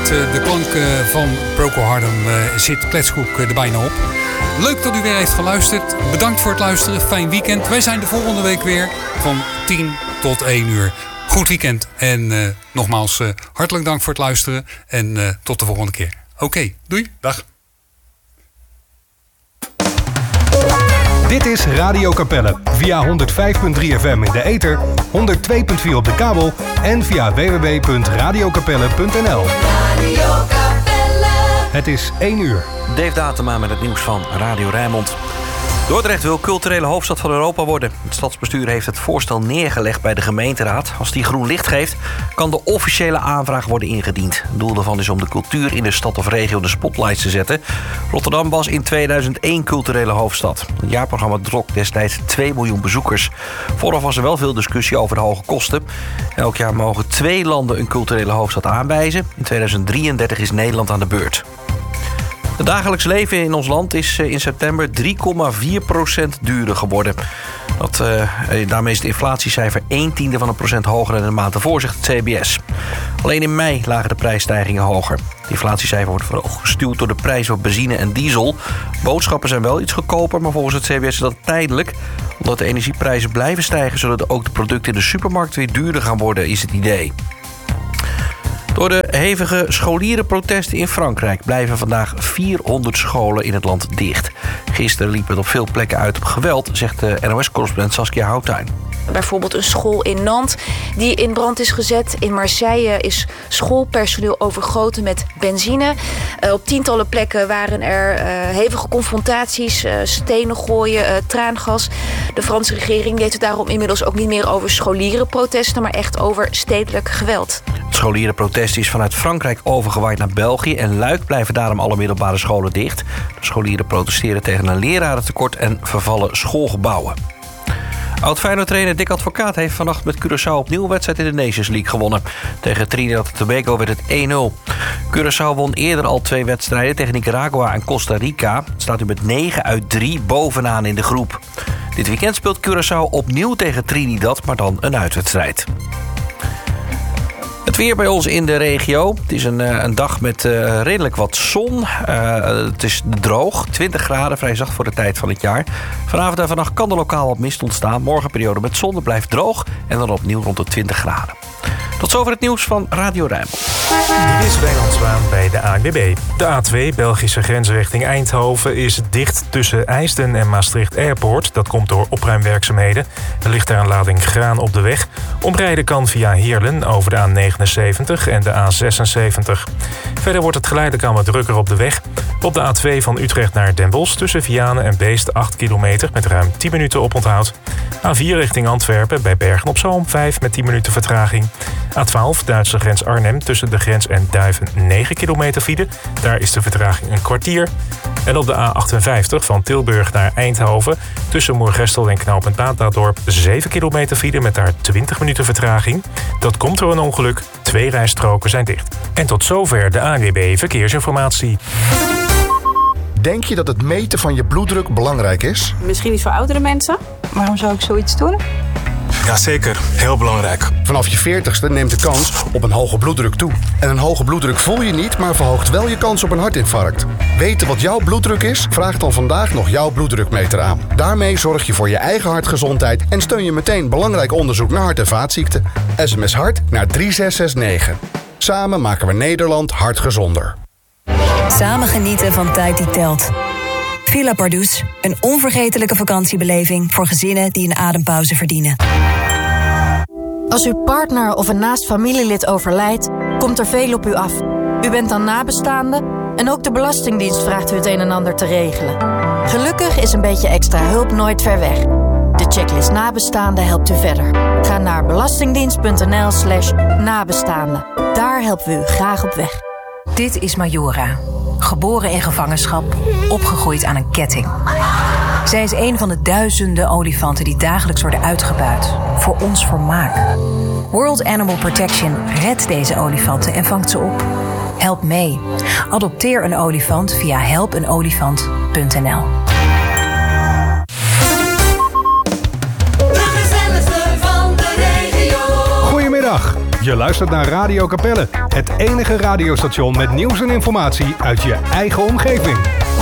de klanken van Procol Harum zit Kletskoek er bijna op. Leuk dat u weer heeft geluisterd. Bedankt voor het luisteren. Fijn weekend. Wij zijn de volgende week weer van 10 tot 1 uur. Goed weekend. En nogmaals hartelijk dank voor het luisteren. En tot de volgende keer. Oké, doei. Dag. Dit is Radio Capelle. Via 105.3 FM in de ether, 102.4 op de kabel en via www.radiocapelle.nl. Het is 1 uur. Dave Datema met het nieuws van Radio Rijnmond. Dordrecht wil culturele hoofdstad van Europa worden. Het stadsbestuur heeft het voorstel neergelegd bij de gemeenteraad. Als die groen licht geeft, kan de officiële aanvraag worden ingediend. Het doel daarvan is om de cultuur in de stad of regio de spotlights te zetten. Rotterdam was in 2001 culturele hoofdstad. Het jaarprogramma trok destijds 2 miljoen bezoekers. Vooraf was er wel veel discussie over de hoge kosten. Elk jaar mogen 2 landen een culturele hoofdstad aanwijzen. In 2033 is Nederland aan de beurt. Het dagelijks leven in ons land is in september 3,4% duurder geworden. Daarmee is het inflatiecijfer 0,1% hoger dan de maand ervoor, zegt het CBS. Alleen in mei lagen de prijsstijgingen hoger. Het inflatiecijfer wordt vooral gestuurd door de prijs van benzine en diesel. Boodschappen zijn wel iets goedkoper, maar volgens het CBS is dat tijdelijk. Omdat de energieprijzen blijven stijgen, zullen ook de producten in de supermarkt weer duurder gaan worden, is het idee. Door de hevige scholierenprotesten in Frankrijk blijven vandaag 400 scholen in het land dicht. Gisteren liep het op veel plekken uit op geweld, zegt de NOS-correspondent Saskia Houttuin. Bijvoorbeeld een school in Nantes die in brand is gezet. In Marseille is schoolpersoneel overgoten met benzine. Op tientallen plekken waren er hevige confrontaties, stenen gooien, traangas. De Franse regering heeft het daarom inmiddels ook niet meer over scholierenprotesten, maar echt over stedelijk geweld. Het scholierenprotest is vanuit Frankrijk overgewaaid naar België. En Luik blijven daarom alle middelbare scholen dicht. De scholieren protesteren tegen een lerarentekort en vervallen schoolgebouwen. Oud-Feyenoord-trainer Dick Advocaat heeft vannacht met Curaçao opnieuw een wedstrijd in de Nations League gewonnen. Tegen Trinidad en Tobago werd het 1-0. Curaçao won eerder al 2 wedstrijden tegen Nicaragua en Costa Rica. Het staat nu met 9 uit 3 bovenaan in de groep. Dit weekend speelt Curaçao opnieuw tegen Trinidad, maar dan een uitwedstrijd. Het weer bij ons in de regio. Het is een dag met redelijk wat zon. Het is droog, 20 graden, vrij zacht voor de tijd van het jaar. Vanavond en vannacht kan er lokaal wat mist ontstaan. Morgen periode met zon, het blijft droog en dan opnieuw rond de 20 graden. Tot zover het nieuws van Radio Rijnmond. Dit is Wijnand Zwaan bij de ANWB. De A2, Belgische grens richting Eindhoven, is dicht tussen IJsden en Maastricht Airport. Dat komt door opruimwerkzaamheden. Er ligt daar een lading graan op de weg. Omrijden kan via Heerlen over de A79 en de A76. Verder wordt het geleidelijk aan wat drukker op de weg. Op de A2 van Utrecht naar Den Bosch tussen Vianen en Beest 8 kilometer met ruim 10 minuten oponthoud. A4 richting Antwerpen bij Bergen-op-Zoom 5 met 10 minuten vertraging. A12 Duitse grens Arnhem tussen de grens en Duiven 9 kilometer file. Daar is de vertraging een kwartier. En op de A58 van Tilburg naar Eindhoven tussen Moergestel en knooppunt Batadorp 7 kilometer file met daar 20 minuten vertraging. Dat komt door een ongeluk. 2 rijstroken zijn dicht. En tot zover de ANWB Verkeersinformatie. Denk je dat het meten van je bloeddruk belangrijk is? Misschien niet voor oudere mensen. Waarom zou ik zoiets doen? Jazeker, heel belangrijk. Vanaf je 40ste neemt de kans op een hoge bloeddruk toe. En een hoge bloeddruk voel je niet, maar verhoogt wel je kans op een hartinfarct. Weten wat jouw bloeddruk is? Vraag dan vandaag nog jouw bloeddrukmeter aan. Daarmee zorg je voor je eigen hartgezondheid en steun je meteen belangrijk onderzoek naar hart- en vaatziekten. SMS hart naar 3669. Samen maken we Nederland hartgezonder. Samen genieten van tijd die telt. Villa Pardoes, een onvergetelijke vakantiebeleving voor gezinnen die een adempauze verdienen. Als uw partner of een naast familielid overlijdt, komt er veel op u af. U bent dan nabestaande en ook de Belastingdienst vraagt u het een en ander te regelen. Gelukkig is een beetje extra hulp nooit ver weg. De checklist nabestaanden helpt u verder. Ga naar belastingdienst.nl/nabestaanden. Daar helpen we u graag op weg. Dit is Majora. Geboren in gevangenschap, opgegroeid aan een ketting. Zij is een van de duizenden olifanten die dagelijks worden uitgebuit. Voor ons vermaak. World Animal Protection redt deze olifanten en vangt ze op. Help mee. Adopteer een olifant via helpenolifant.nl. Goedemiddag. Je luistert naar Radio Capelle, het enige radiostation met nieuws en informatie uit je eigen omgeving.